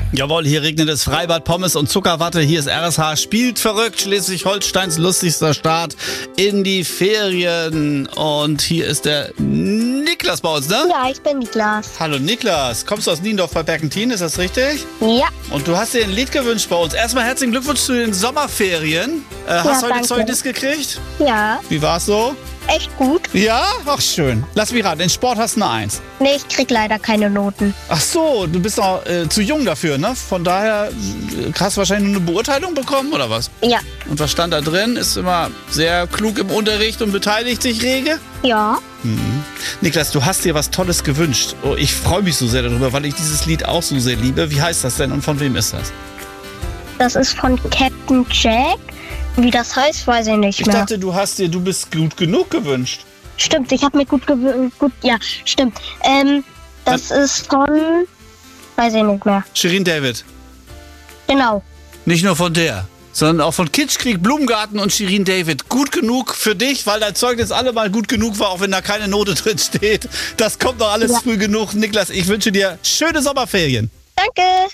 Jawohl, hier regnet es Freibad, Pommes und Zuckerwatte. Hier ist RSH spielt verrückt. Schleswig-Holsteins lustigster Start in die Ferien. Und hier ist der Niklas bei uns, ne? Ja, ich bin Niklas. Hallo Niklas, kommst du aus Niendorf bei Berkentin, ist das richtig? Ja. Und du hast dir ein Lied gewünscht bei uns. Erstmal herzlichen Glückwunsch zu den Sommerferien. Hast du heute danke. Zeugnis gekriegt? Ja, Wie war's so? echt gut. Ja? Ach schön. Lass mich raten, in Sport hast du eine 1. Nee, ich krieg leider keine Noten. Ach so, du bist noch zu jung dafür, ne? Von daher hast du wahrscheinlich nur eine Beurteilung bekommen, oder was? Ja. Und was stand da drin? Ist immer sehr klug im Unterricht und beteiligt sich rege? Ja. Niklas, du hast dir was Tolles gewünscht. Oh, ich freue mich so sehr darüber, weil ich dieses Lied auch so sehr liebe. Wie heißt das denn und von wem ist das? Das ist von Captain Jack. Wie das heißt, weiß ich nicht Ich mehr. dachte, du bist gut genug gewünscht. Stimmt, ich habe mir gut, ja, stimmt. Das ist von, weiß ich nicht mehr. Shirin David. Genau. Nicht nur von der, sondern auch von Kitschkrieg, Blumengarten und Shirin David. Gut genug für dich, weil dein Zeugnis allemal gut genug war, auch wenn da keine Note drin steht. Das kommt doch alles früh genug. Niklas, ich wünsche dir schöne Sommerferien. Danke.